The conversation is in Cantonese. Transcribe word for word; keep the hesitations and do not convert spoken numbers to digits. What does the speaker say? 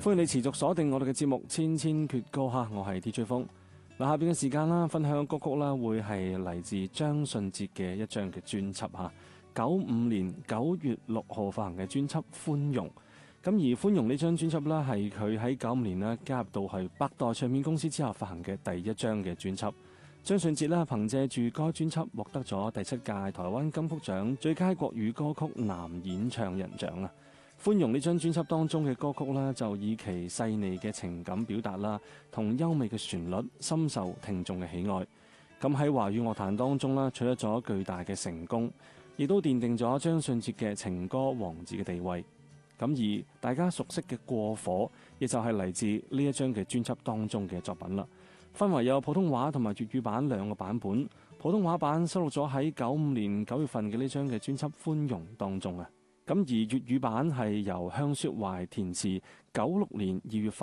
歡迎你持續鎖定我哋嘅節目《千千闕歌》哈，我係 D J 風。嗱，下邊嘅時間啦，分享歌曲啦，會係嚟自張信哲嘅一張嘅專輯哈。九五年九月六號發行嘅專輯《寬容》。咁而《寬容》呢張專輯啦，係佢喺九五年啦加入到係百代唱片公司之後發行嘅第一張嘅專輯。張信哲啦，憑借住該專輯獲得咗第七屆台灣金曲獎最佳國語歌曲男演唱人獎啊！寬容呢張專輯當中嘅歌曲啦，就以其細膩嘅情感表達啦，同優美嘅旋律，深受聽眾嘅喜愛。咁喺華語樂壇當中啦，取得咗巨大嘅成功，亦都奠定咗張信哲嘅情歌王子嘅地位。咁而大家熟悉嘅《過火》，亦就係嚟自呢一張嘅專輯當中嘅作品啦。分為有普通話同埋粵語版兩個版本，普通話版收錄咗喺九五年九月份嘅呢張嘅專輯《寬容》當中啊。咁而粵語版係由香雪懷填詞，九六年二月份